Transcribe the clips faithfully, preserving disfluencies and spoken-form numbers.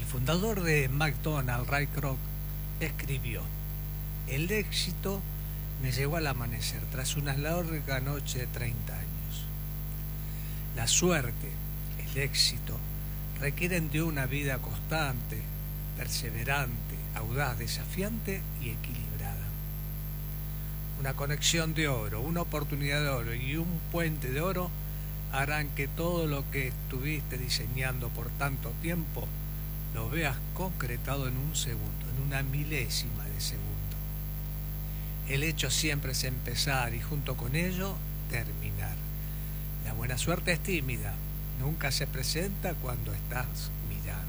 fundador de McDonald's, Ray Kroc, escribió: el éxito me llegó al amanecer tras una larga noche de treinta años. La suerte, el éxito, requieren de una vida constante, perseverante, audaz, desafiante y equilibrada. Una conexión de oro, una oportunidad de oro y un puente de oro harán que todo lo que estuviste diseñando por tanto tiempo lo veas concretado en un segundo, en una milésima de segundo. El hecho siempre es empezar y junto con ello terminar. La buena suerte es tímida, nunca se presenta cuando estás mirando.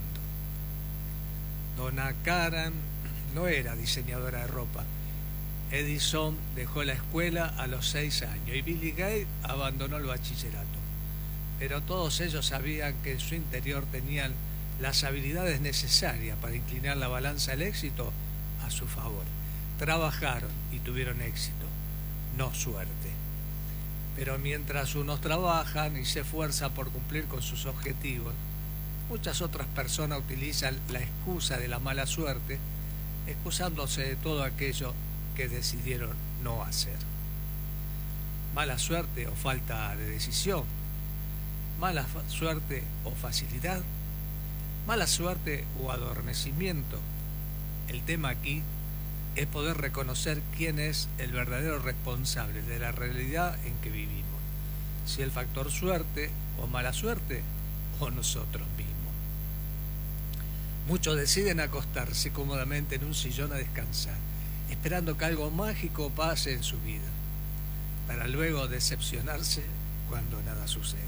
Donna Karan no era diseñadora de ropa. Edison dejó la escuela a los seis años y Billy Gates abandonó el bachillerato. Pero todos ellos sabían que en su interior tenían las habilidades necesarias para inclinar la balanza del éxito a su favor. Trabajaron y tuvieron éxito, no suerte. Pero mientras unos trabajan y se esfuerzan por cumplir con sus objetivos, muchas otras personas utilizan la excusa de la mala suerte, excusándose de todo aquello que decidieron no hacer. Mala suerte o falta de decisión, mala suerte o facilidad, mala suerte o adormecimiento. El tema aquí es poder reconocer quién es el verdadero responsable de la realidad en que vivimos, si el factor suerte o mala suerte o nosotros mismos. Muchos deciden acostarse cómodamente en un sillón a descansar, esperando que algo mágico pase en su vida, para luego decepcionarse cuando nada sucede.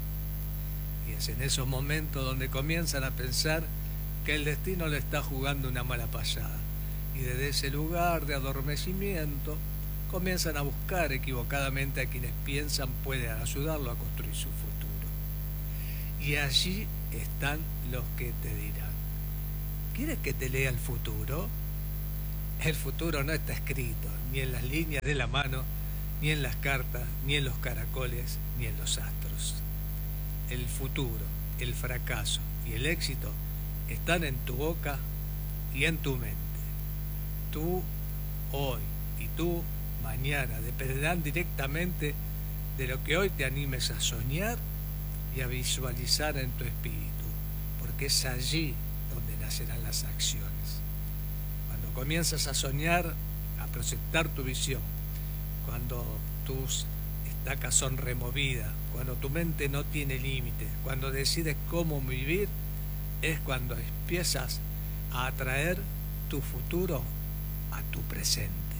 Y es en esos momentos donde comienzan a pensar que el destino le está jugando una mala pasada, y desde ese lugar de adormecimiento comienzan a buscar equivocadamente a quienes piensan pueden ayudarlo a construir su futuro. Y allí están los que te dirán: ¿quieres que te lea el futuro? El futuro no está escrito ni en las líneas de la mano, ni en las cartas, ni en los caracoles, ni en los astros. El futuro, el fracaso y el éxito están en tu boca y en tu mente. Tú hoy y tú mañana dependerán directamente de lo que hoy te animes a soñar y a visualizar en tu espíritu, porque es allí donde nacerán las acciones. Cuando comienzas a soñar, a proyectar tu visión, cuando tus estacas son removidas, cuando tu mente no tiene límites, cuando decides cómo vivir, es cuando empiezas a atraer tu futuro a tu presente.